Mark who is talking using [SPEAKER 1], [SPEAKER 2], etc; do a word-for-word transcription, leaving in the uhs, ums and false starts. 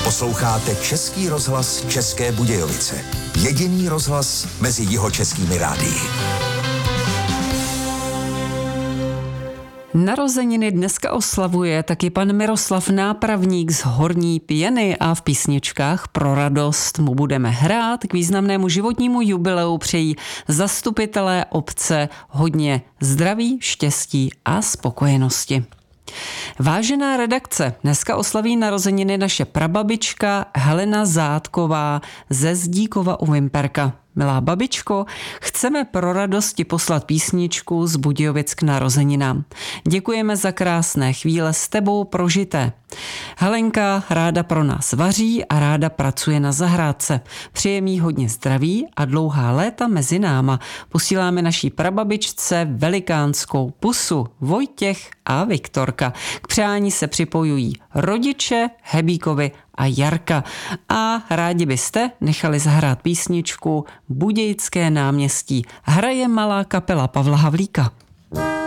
[SPEAKER 1] Posloucháte Český rozhlas České Budějovice. Jediný rozhlas mezi jihočeskými rádii.
[SPEAKER 2] Narozeniny dneska oslavuje taky pan Miroslav Nápravník z Horní Pěny a v písničkách pro radost mu budeme hrát. K významnému životnímu jubileu přejí zastupitelé obce hodně zdraví, štěstí a spokojenosti. Vážená redakce, dneska oslaví narozeniny naše prababička Helena Zátková ze Zdíkova u Vimperka. Milá babičko, chceme pro radosti poslat písničku z Budějovic k narozeninám. Děkujeme za krásné chvíle s tebou prožité. Helenka ráda pro nás vaří a ráda pracuje na zahrádce. Přeje jí hodně zdraví a dlouhá léta mezi náma. Posíláme naší prababičce velikánskou pusu Vojtěch a Viktorka. K přání se připojují rodiče Hebíkovi a Jarka. A rádi byste nechali zahrát písničku Budějické náměstí. Hraje malá kapela Pavla Havlíka.